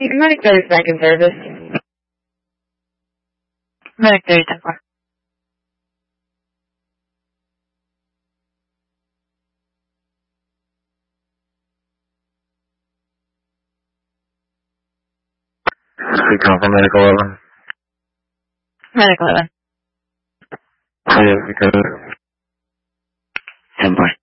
Medic 30 second service. Medic 30 10-4. Speaking for Medic 11. Medic 11. Yeah, because 10-4.